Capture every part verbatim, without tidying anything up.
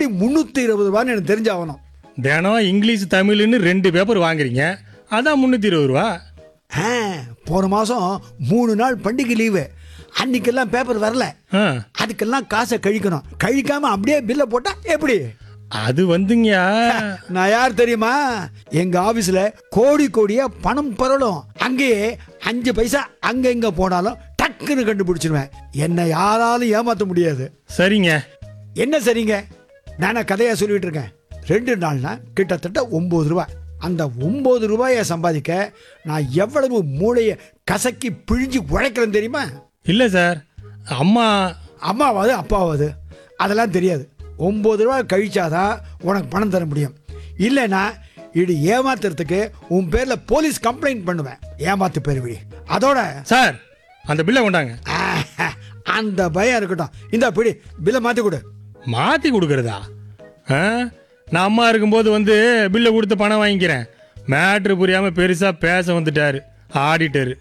எப்படி முந்நூற்றி இருபது ரூபான்னு எனக்கு தெரிஞ்சாகணும். தினம் இங்கிலீஷ் தமிழ்னு ரெண்டு பேப்பர் வாங்குறீங்க, அதான் முந்நூற்றி இருபது ரூபா. ஆ, போன மாதம் மூணு நாள் பண்டிகை லீவு, அன்னைக்கெல்லாம் பேப்பர் வரல. ஆ, அதுக்கெல்லாம் காசை கழிக்கணும். கழிக்காம அப்படியே பில்லை போட்டா எப்படி? அது வந்துங்கயா. நான் யார் தெரியுமா? எங்க ஆபீஸ்ல கோடி கோடியா பணம் பரலும். அங்கேயே அஞ்சு பைசா அங்க இங்க போனாலும் டக்குன்னு கண்டுபிடிச்சிருவேன். என்னை யாராலும் ஏமாத்த முடியாது. சரிங்க. என்ன சரிங்க? நானா கதையா சொல்லிட்டு இருக்கேன். ரெண்டு நாள்னா கிட்டத்தட்ட ஒன்பது ரூபாய். அந்த ஒன்பது ரூபாயை சம்பாதிக்க நான் எவ்வளவு மூளையை கசக்கி பிழிஞ்சு உழைக்கிறேன் தெரியுமா? இல்லை சார், அம்மா அம்மாவாது அப்பாவாது அதெல்லாம் தெரியாது. ஒன்பது ரூபாய் கழிச்சாதான் உனக்கு பணம் தர முடியும். இல்லைன்னா இது ஏமாத்துறதுக்கு உன் பேர்ல போலீஸ் கம்ப்ளைண்ட் பண்ணுவேன். ஏமாத்து பெருவி. அதோட சார் அந்த பில்லை கொண்டாங்க. ஆஹ், அந்த பயம் இருக்கட்டும். இந்த பிடி பில்லை மாத்தி கொடு. மாற்றி கொடுக்குறதா? ஆ, நான் அம்மா இருக்கும்போது வந்து பில்லை கொடுத்து பணம் வாங்கிக்கிறேன். மேட்ரு புரியாமல் பெருசாக பேச வந்துட்டாரு ஆடிட்டரு.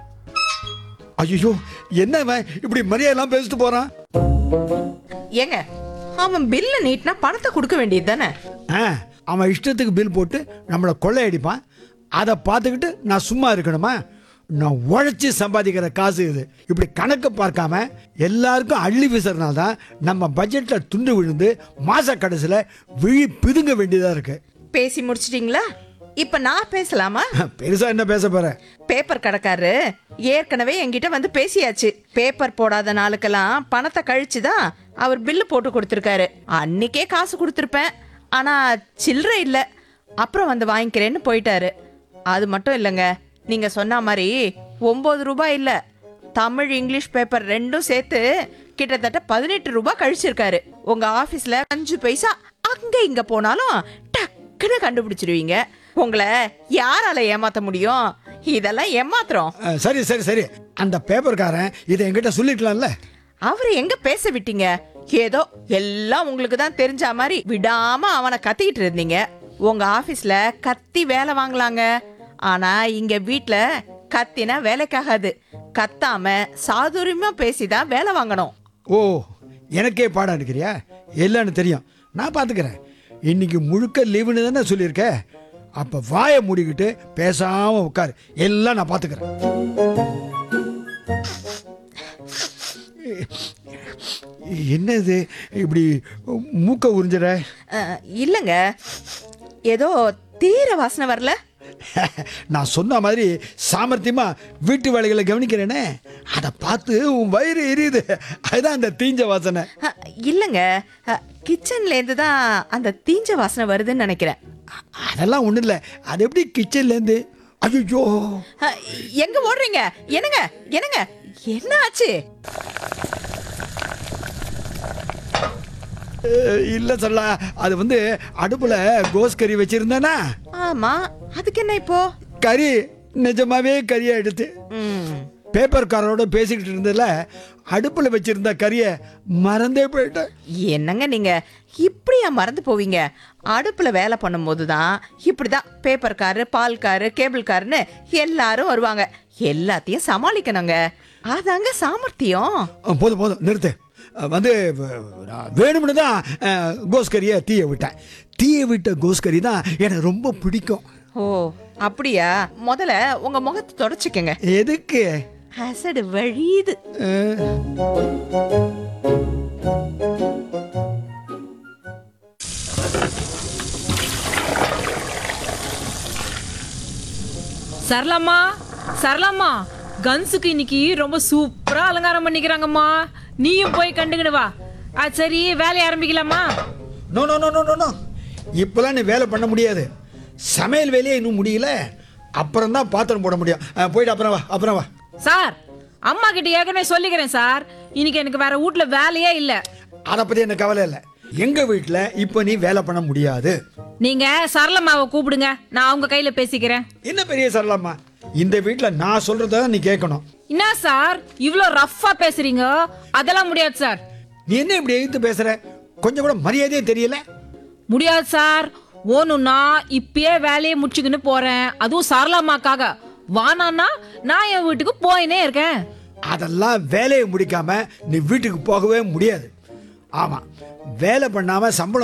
ஐயோ, என்ன இவன் இப்படி மரியாதைலாம் பேசிட்டு போறான்? ஏங்க, அவன் பில்ல நீட்னா பணத்தை கொடுக்க வேண்டியது தானே? ஆ, அவன் இஷ்டத்துக்கு பில் போட்டு நம்மளை கொள்ளையடிப்பான். அதை பார்த்துக்கிட்டு நான் சும்மா இருக்கணுமா? நான் உழைச்சி சம்பாதிக்கிற காசு இது. இப்படி கணக்கு பார்க்காம எல்லாருக்கும் அள்ளி வீசுறதுனால தான் நம்ம பட்ஜெட்ல துண்டு விழுந்து மாச கடைசியில் விழி பிதுங்க வேண்டியதா இருக்கு. பேசி முடிச்சிட்டீங்களா? இப்ப நான் பேசலாமா? பெருசா என்ன பேச போற? பேப்பர் கடைக்காரரு ஏற்கனவே என்கிட்ட வந்து பேசியாச்சு. பேப்பர் போடாத நாளுக்கெல்லாம் பணத்தை கழிச்சுதான் அவர் பில்லு போட்டு கொடுத்துருக்காரு. அன்னைக்கே காசு கொடுத்துருப்பேன், ஆனா சில்லறை இல்லை. அப்புறம் வந்து வாங்கிக்கிறேன்னு போயிட்டாரு. அது மட்டும் இல்லைங்க, நீங்க சொன்ன மாதிரி ஒன்பது ரூபாய் இல்ல, தமிழ் இங்கிலீஷ் பேப்பர் ரெண்டும் சேர்த்து கிட்டத்தட்ட பதினெட்டு ரூபாய் கழிச்சிருக்காரு. உங்க ஆபீஸ்ல அஞ்சு பைசா அங்க இங்க போனாலும் டக்குன்னு கண்டுபிடிச்சிருவீங்க. உங்களை யாரால ஏமாத்த முடியும்? இதெல்லாம் ஏமாத்துறோம். அஹ், சரி சரி சரி அந்த பேப்பர்காரன் இதை என்கிட்ட சொல்லிக்கலாம்ல. அவரை எங்க பேச விட்டீங்க? ஏதோ எல்லாம் உங்களுக்கு தான் தெரிஞ்ச மாதிரி விடாம அவனை கத்திக்கிட்டு இருந்தீங்க. உங்க ஆபீஸ்ல கத்தி வேலை வாங்கலாங்க, ஆனா இங்க வீட்ல கத்தினா வேலைக்காகாது. கத்தாம சாதுரியமா பேசிதான் வேலை வாங்கணும். ஓ, எனக்கே பாடம் எடுக்கிறியா? இல்லைன்னு தெரியும், நான் பார்த்துக்கிறேன். இன்னைக்கு முழுக்க லீவுன்னு தானே சொல்லியிருக்க. அப்போ வாயை மூடிக்கிட்டு பேசாமல் உட்காரு, எல்லாம் நான் பார்த்துக்கிறேன். என்னது இப்படி மூக்க உறிஞ்சிட? அஹ், இல்லைங்க, ஏதோ தீர வாசனை வரல. நான் சொன்ன மாதிரி சாமர்த்தியமா வீட்டு வேலைகளை கவனிக்கிறேனே, அதை பார்த்து உன் வயிறு எரியுது. அதுதான் அந்த தீஞ்ச வாசனை. அஹ், இல்லைங்க, கிச்சன்ல இருந்து தான் அந்த தீஞ்ச வாசனை வருதுன்னு நினைக்கிறேன். அதெல்லாம் ஒன்றும் இல்லை. அது எப்படி கிச்சன்லேருந்து? ஐயோ, அஹ், எங்க ஓடுறீங்க? என்னங்க என்னங்க என்ன ஆச்சு? இல்லை சொல்லா, அது வந்து அடுப்பில் கோஸ் கறி வச்சிருந்தேனா. ஆமா, அதுக்கு என்ன இப்போ? கறி நிஜமாவே கறியை எடுத்து ம், பேப்பர்காரோட பேசிக்கிட்டு இருந்ததுல அடுப்பில் வச்சிருந்த கறியை மறந்தே போயிட்டேன். என்னங்க நீங்க இப்படியா மறந்து போவீங்க? அடுப்புல வேலை பண்ணும்போது தான் இப்படிதான் பேப்பர் காரு, பால் காரு, கேபிள் காருன்னு எல்லாரும் வருவாங்க. எல்லாத்தையும் சமாளிக்கணுங்க, அதாங்க சாமர்த்தியம். அஹ், போதும் போதும் நிறுத்து. அஹ், வந்து வ- நான் வேணும்னு தான் அஹ், கோஸ் கறியை தீய விட்டேன். தீய விட்ட கோஸ் கறி தான் எனக்கு ரொம்ப பிடிக்கும். ஓ அப்படியா? முதல்ல உங்க முகத்தை தொடச்சுக்கங்க. எதுக்கு? அசடு வழியுது. அஹ், சரளாம்மா, சரளாம்மா, கன்ஸுக்கு இன்னைக்கு ரொம்ப சூப்பரா அலங்காரம் பண்ணிக்கிறாங்கம்மா. நீயும் போய் கண்டுக்கிடு வா. அது சரி, வேலையை ஆரம்பிக்கலாமா? No no no no no no இப்போலாம் நீ வேலை பண்ண முடியாது. சமையல் வேலையே இன்னும் முடியல. அப்புறம் தான் பாத்திரம் போட முடியும். அஹ், போயிட்டு அப்புறம் வா, அப்புறம் வா. சார், அம்மா கிட்ட ஏற்கனவே சொல்லிக்கிறேன் சார், இன்னைக்கு எனக்கு வேற வீட்ல வேலையே இல்ல. அதை பற்றி எனக்கு கவலை இல்லை. எங்க வீட்டில் இப்போ நீ வேலை பண்ண முடியாது. நீங்க சரளம்மாவை கூப்பிடுங்க, நான் அவங்க கையில பேசிக்கிறேன். என்ன பெரிய சரளாம்மா, இந்த வீட்டில் நான் சொல்றத நீ கேட்கணும். என்ன சார் இவ்ளோ ரஃப்பா பேசுறீங்க? அதெல்லாம் முடியாது சார். நீ என்ன இப்படி எழுத்து பேசுற? கொஞ்சம் கூட மரியாதையே தெரியல. முடியாது சார். ஓனுன்னா இப்பயே வேலையை முடிச்சுக்கின்னு போறேன், அதுவும் சரளம்மாக்காக. வானான்னா நான் என் வீட்டுக்கு போயினே இருக்கேன். அதெல்லாம் வேலையை முடிக்காம நீ வீட்டுக்கு போகவே முடியாது. ஆமா, வேலை பண்ணாம சம்பளம்